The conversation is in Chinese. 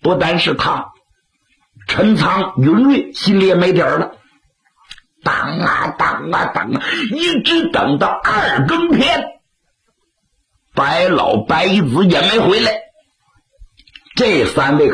不但是他，陈仓、云瑞心里也没底儿了。等啊，一直等到2更天，白老白子也没回来。这3位